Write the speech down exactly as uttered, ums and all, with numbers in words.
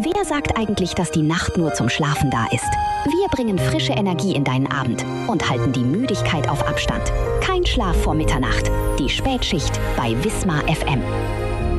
Wer sagt eigentlich, dass die Nacht nur zum Schlafen da ist? Wir bringen frische Energie in deinen Abend und halten die Müdigkeit auf Abstand. Kein Schlaf vor Mitternacht. Die Spätschicht bei Wismar F M.